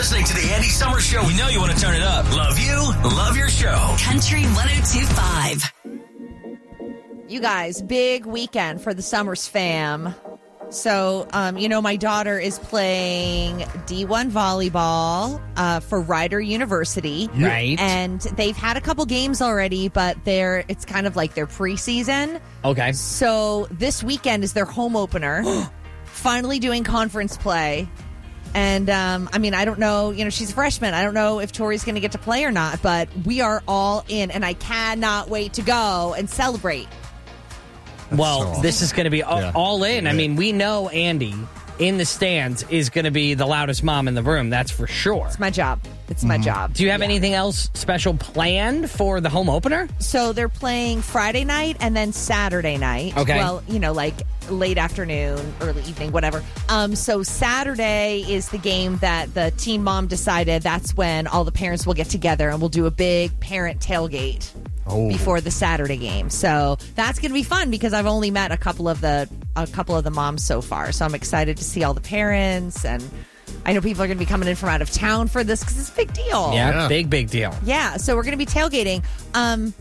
listening to the Andy Summers Show. We know you want to turn it up. Love you. Love your show. Country 102.5. You guys, big weekend for the Summers fam. So, my daughter is playing D1 volleyball for Rider University. Right. And they've had a couple games already, but it's kind of like their preseason. Okay. So this weekend is their home opener. Finally doing conference play. And, I don't know, she's a freshman. I don't know if Tori's going to get to play or not, but we are all in, and I cannot wait to go and celebrate. Well, this is going to be all in. I mean, we know Andy in the stands is going to be the loudest mom in the room. That's for sure. It's my job. It's my job. Do you have anything else special planned for the home opener? So they're playing Friday night and then Saturday night. Okay. Well, like late afternoon, early evening, whatever. So Saturday is the game that the teen mom decided that's when all the parents will get together and we'll do a big parent tailgate. Before the Saturday game. So that's going to be fun because I've only met a couple of the moms so far. So I'm excited to see all the parents, and I know people are going to be coming in from out of town for this because it's a big deal. Yeah, big deal. Yeah, so we're going to be tailgating. And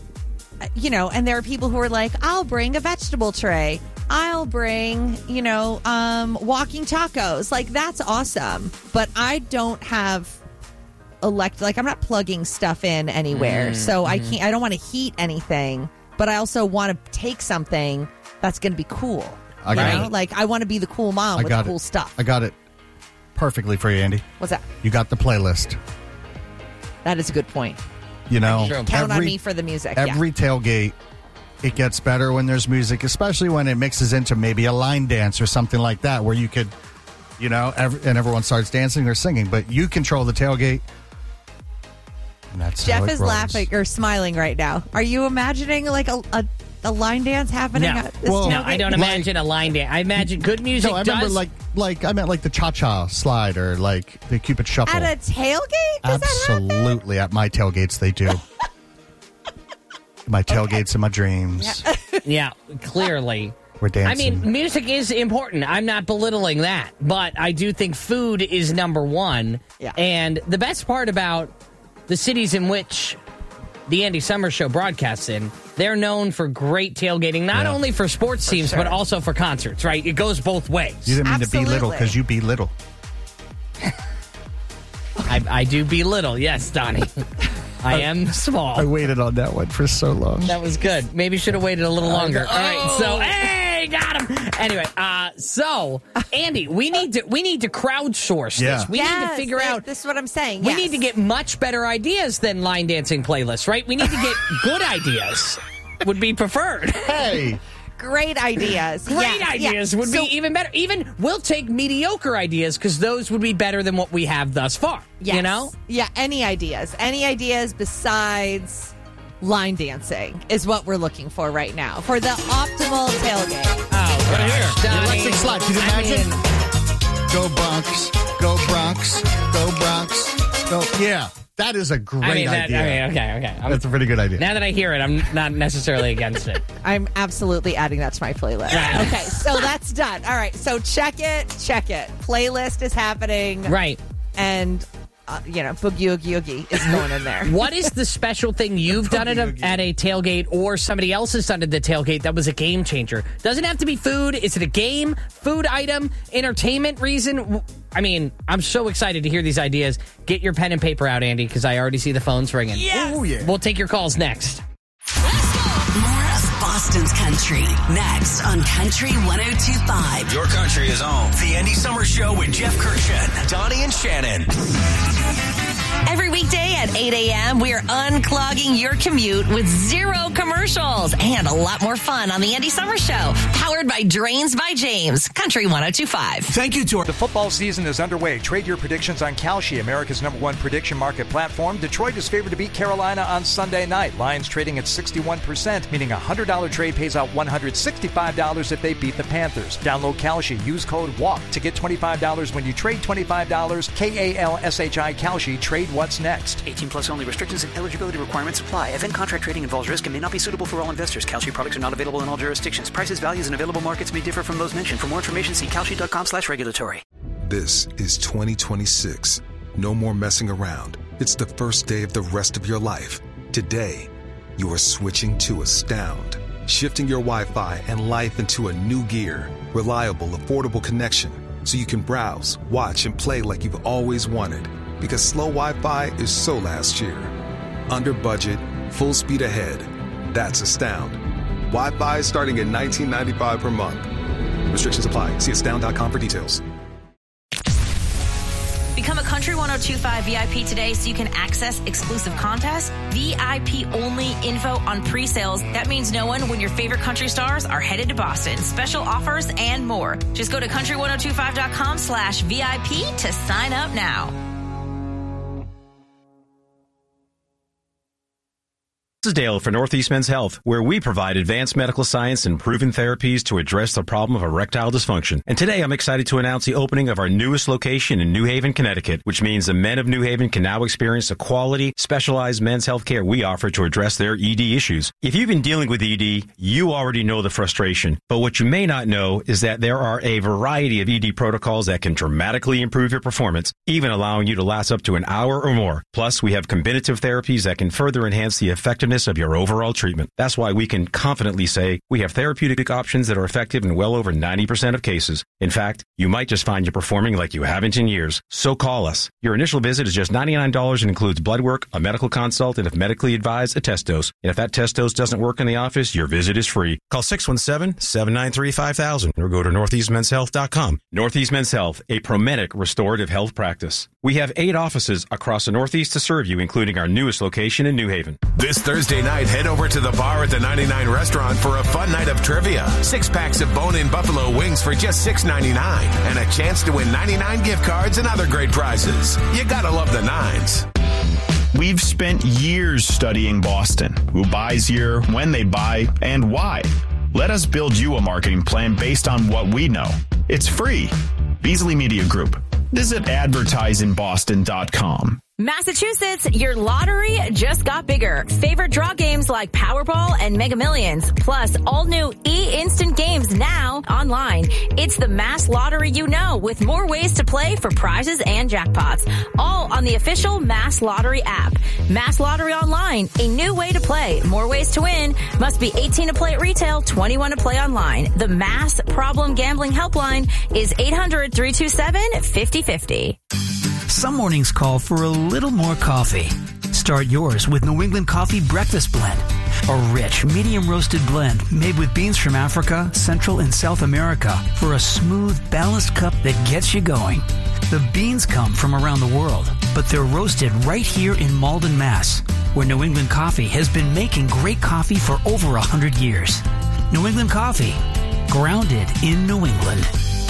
there are people who are like, I'll bring a vegetable tray. I'll bring, walking tacos. Like, that's awesome. But I don't have I'm not plugging stuff in anywhere, so I don't want to heat anything, but I also want to take something that's going to be cool. I got it. Like, I want to be the cool mom with the cool stuff. I got it perfectly for you, Andy. What's that? You got the playlist. That is a good point. Count on me for the music. Every tailgate, it gets better when there's music, especially when it mixes into maybe a line dance or something like that, where you could, and everyone starts dancing or singing, but you control the tailgate. Jeff is laughing or smiling right now. Are you imagining like a line dance happening at this tailgate? No, I don't imagine a line dance. I imagine good music. No, I remember I meant like the cha-cha slide or like the Cupid shuffle. At a tailgate? Does Absolutely. At my tailgates, they do. My tailgates and my dreams. Yeah, clearly. We're dancing. I mean, music is important. I'm not belittling that. But I do think food is number one. Yeah. And the best part about the cities in which the Andy Summers Show broadcasts in, they're known for great tailgating, not only for sports teams, but also for concerts, right? It goes both ways. You didn't mean to belittle because you belittle. I do belittle, yes, Donnie. I am small. I waited on that one for so long. That was good. Maybe should have waited a little longer. All right, so hey, got him. Anyway, so Andy, we need to crowdsource this. We need to figure out. This is what I'm saying. We need to get much better ideas than line dancing playlists, right? We need to get good ideas. Would be preferred. Hey. Great ideas. Great ideas would be even better. Even we'll take mediocre ideas because those would be better than what we have thus far. Yes. Yeah, any ideas. Any ideas besides line dancing is what we're looking for right now for the optimal tailgate. Oh, right here. Electric slide. Can you imagine? Go Bronx. Go Bronx. Go Bronx. Go. Yeah. That is a great idea. Okay. That's a pretty good idea. Now that I hear it, I'm not necessarily against it. I'm absolutely adding that to my playlist. Right. Okay, so that's done. All right, so check it. Playlist is happening. Right. And, Boogie Oogie Oogie is going in there. What is the special thing you've done at a tailgate or somebody else has done at the tailgate that was a game changer? Doesn't have to be food. Is it a game, food item, entertainment reason? I mean, I'm so excited to hear these ideas. Get your pen and paper out, Andy, because I already see the phones ringing. Yes! Oh, yeah. We'll take your calls next. More of Boston's country next on Country 102.5. Your country is on. The Andy Summers Show with Jeff Kirshen, Donnie, and Shannon. Every weekday at 8 a.m., we're unclogging your commute with zero commercials and a lot more fun on the Andy Summers Show. Powered by Drains by James, Country 102.5. Thank you to our... The football season is underway. Trade your predictions on Kalshi, America's #1 prediction market platform. Detroit is favored to beat Carolina on Sunday night. Lions trading at 61%, meaning a $100 trade pays out $165 if they beat the Panthers. Download Kalshi. Use code WALK to get $25 when you trade $25. KALSHI Kalshi. Trade what's next. 18 plus only. Restrictions and eligibility requirements apply. Event contract trading involves risk and may not be suitable for all investors. Kalshi products are not available in all jurisdictions. Prices, values, and available markets may differ from those mentioned. For more information, see Kalshi.com/regulatory. This is 2026, No more messing around. It's the first day of the rest of your life. Today, you are switching to Astound. Shifting your Wi-Fi and life into a new gear. Reliable, affordable connection. So you can browse, watch, and play like you've always wanted. Because slow Wi-Fi is so last year. Under budget, full speed ahead. That's Astound. Wi-Fi is starting at $19.95 per month. Restrictions apply. See astound.com for details. Become a Country 102.5 VIP today so you can access exclusive contests, VIP only info on pre-sales. That means knowing when your favorite country stars are headed to Boston, special offers, and more. Just go to country1025.com/VIP to sign up now. This is Dale for Northeast Men's Health, where we provide advanced medical science and proven therapies to address the problem of erectile dysfunction. And today I'm excited to announce the opening of our newest location in New Haven, Connecticut, which means the men of New Haven can now experience the quality, specialized men's health care we offer to address their ED issues. If you've been dealing with ED, you already know the frustration. But what you may not know is that there are a variety of ED protocols that can dramatically improve your performance, even allowing you to last up to an hour or more. Plus, we have combinative therapies that can further enhance the effectiveness of your overall treatment. That's why we can confidently say we have therapeutic options that are effective in well over 90% of cases. In fact, you might just find you performing like you haven't in years. So call us. Your initial visit is just $99 and includes blood work, a medical consult, and if medically advised, a test dose. And if that test dose doesn't work in the office, your visit is free. Call 617-793-5000 or go to northeastmenshealth.com. Northeast Men's Health, a Promedic restorative health practice. We have 8 offices across the Northeast to serve you, including our newest location in New Haven. This Thursday night, head over to the bar at the 99 restaurant for a fun night of trivia. 6 packs of bone-in buffalo wings for just $6.99 and a chance to win 99 gift cards and other great prizes. You gotta love the Nines. We've spent years studying Boston. Who buys here, when they buy, and why. Let us build you a marketing plan based on what we know. It's free. Beasley Media Group. Visit advertiseinboston.com. Massachusetts, your lottery just got bigger. Favorite draw games like Powerball and Mega Millions, plus all new e-instant games now online. It's the Mass Lottery you know, with more ways to play for prizes and jackpots. All on the official Mass Lottery app. Mass Lottery Online, a new way to play. More ways to win. Must be 18 to play at retail, 21 to play online. The Mass Problem Gambling Helpline is 800-327-5050. Some mornings call for a little more coffee. Start yours with New England Coffee Breakfast Blend. A rich, medium-roasted blend made with beans from Africa, Central, and South America for a smooth, balanced cup that gets you going. The beans come from around the world, but they're roasted right here in Malden, Mass., where New England Coffee has been making great coffee for over 100 years. New England Coffee, grounded in New England.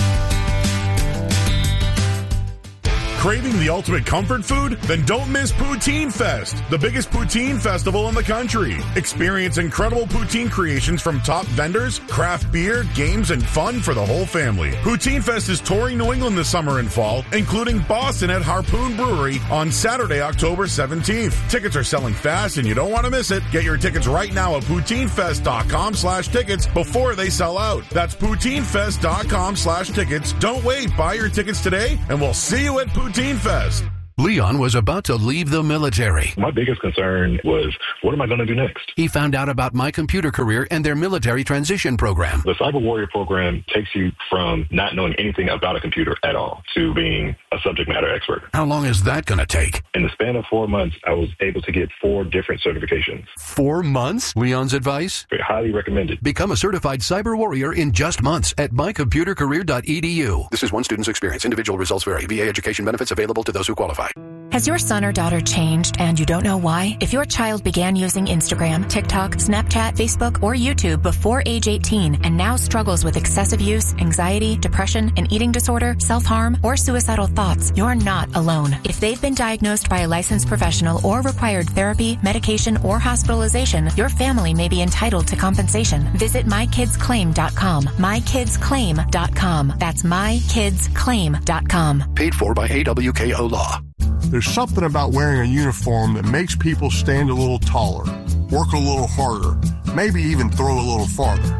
Craving the ultimate comfort food? Then don't miss Poutine Fest, the biggest poutine festival in the country. Experience incredible poutine creations from top vendors, craft beer, games, and fun for the whole family. Poutine Fest is touring New England this summer and fall, including Boston at Harpoon Brewery on Saturday, October 17th. Tickets are selling fast and you don't want to miss it. Get your tickets right now at poutinefest.com/tickets before they sell out. That's poutinefest.com/tickets. Don't wait. Buy your tickets today and we'll see you at Poutine Fest. Leon was about to leave the military. My biggest concern was, what am I going to do next? He found out about My Computer Career and their military transition program. The Cyber Warrior program takes you from not knowing anything about a computer at all to being a subject matter expert. How long is that going to take? In the span of 4 months, I was able to get 4 different certifications. 4 months? Leon's advice? Highly recommended. Become a certified cyber warrior in just months at mycomputercareer.edu. This is one student's experience. Individual results vary. VA education benefits available to those who qualify. Has your son or daughter changed and you don't know why? If your child began using Instagram, TikTok, Snapchat, Facebook, or YouTube before age 18 and now struggles with excessive use, anxiety, depression, an eating disorder, self-harm, or suicidal thoughts, you're not alone. If they've been diagnosed by a licensed professional or required therapy, medication, or hospitalization, your family may be entitled to compensation. Visit mykidsclaim.com. mykidsclaim.com. That's mykidsclaim.com. Paid for by AWKO Law. There's something about wearing a uniform that makes people stand a little taller, work a little harder, maybe even throw a little farther.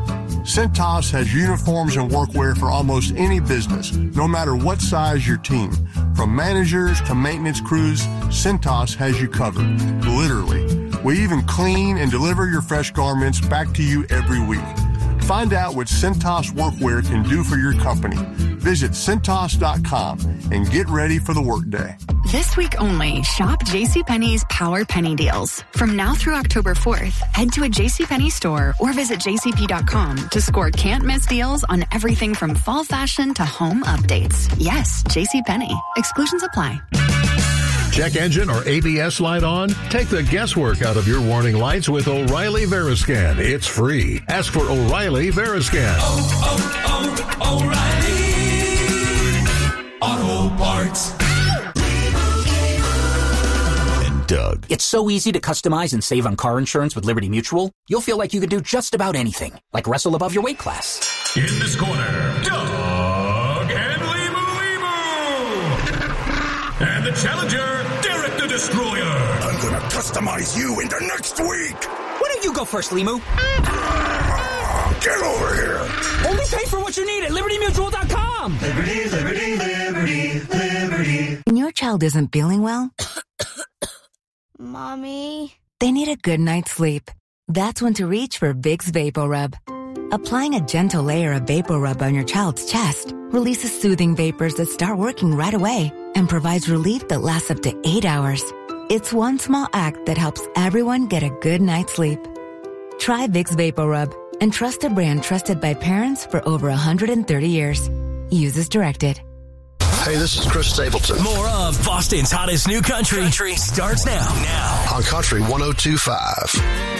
Cintas has uniforms and workwear for almost any business, no matter what size your team. From managers to maintenance crews, Cintas has you covered. Literally. We even clean and deliver your fresh garments back to you every week. Find out what Cintas workwear can do for your company. Visit Cintas.com and get ready for the workday. This week only, shop JCPenney's Power Penny Deals. From now through October 4th, head to a JCPenney store or visit jcp.com to score can't-miss deals on everything from fall fashion to home updates. Yes, JCPenney. Exclusions apply. Check engine or ABS light on? Take the guesswork out of your warning lights with O'Reilly Veriscan. It's free. Ask for O'Reilly Veriscan. O'Reilly Auto Parts. Doug. It's so easy to customize and save on car insurance with Liberty Mutual. You'll feel like you could do just about anything, like wrestle above your weight class. In this corner, Doug and And the challenger, Derek the Destroyer. I'm gonna customize you into next week. Why don't you go first, Limu? Get over here. Only pay for what you need at LibertyMutual.com. Liberty, liberty, liberty, liberty. When your child isn't feeling well, Mommy, they need a good night's sleep. That's when to reach for Vicks VapoRub. Applying a gentle layer of VapoRub on your child's chest releases soothing vapors that start working right away and provides relief that lasts up to 8 hours. It's one small act that helps everyone get a good night's sleep. Try Vicks VapoRub, and trust a brand trusted by parents for over 130 years. Use as directed. Hey, this is Chris Stapleton. More of Boston's hottest new country starts now. On Country 102.5.